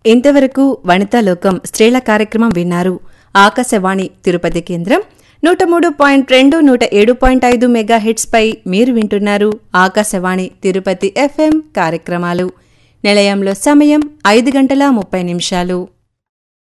ఇంతవరకు వనితాలోకం స్త్రీల కార్యక్రమం విన్నారు. ఆకాశవాణి తిరుపతి కేంద్రం 103.2 107.5 మెగాహెట్స్ పై మీరు వింటున్నారు ఆకాశవాణి తిరుపతి FM కార్యక్రమాలు. నిలయంలో సమయం 5:30